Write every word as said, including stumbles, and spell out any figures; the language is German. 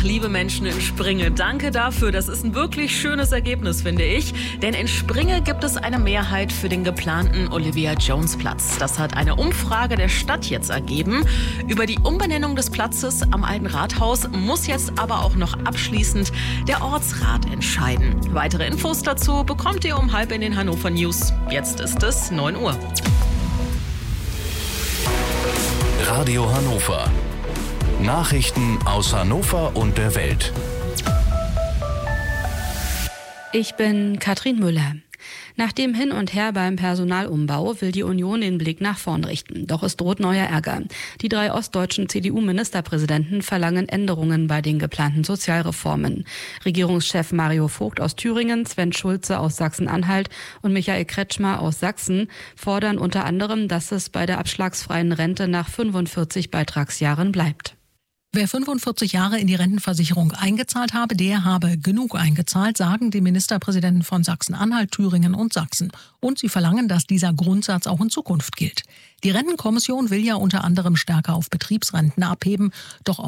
liebe Menschen in Springe, danke dafür. Das ist ein wirklich schönes Ergebnis, finde ich. Denn in Springe gibt es eine Mehrheit für den geplanten Olivia-Jones-Platz. Das hat eine Umfrage der Stadt jetzt ergeben. Über die Umbenennung des Platzes am Alten Rathaus muss jetzt aber auch noch abschließend der Ortsrat entscheiden. Weitere Infos dazu bekommt ihr um halb in den Hannover News. Jetzt ist es neun Uhr. Radio Hannover. Nachrichten aus Hannover und der Welt. Ich bin Katrin Müller. Nach dem Hin und Her beim Personalumbau will die Union den Blick nach vorn richten. Doch es droht neuer Ärger. Die drei ostdeutschen C D U-Ministerpräsidenten verlangen Änderungen bei den geplanten Sozialreformen. Regierungschef Mario Vogt aus Thüringen, Sven Schulze aus Sachsen-Anhalt und Michael Kretschmer aus Sachsen fordern unter anderem, dass es bei der abschlagsfreien Rente nach fünfundvierzig Beitragsjahren bleibt. Wer fünfundvierzig Jahre in die Rentenversicherung eingezahlt habe, der habe genug eingezahlt, sagen die Ministerpräsidenten von Sachsen-Anhalt, Thüringen und Sachsen. Und sie verlangen, dass dieser Grundsatz auch in Zukunft gilt. Die Rentenkommission will ja unter anderem stärker auf Betriebsrenten abheben, doch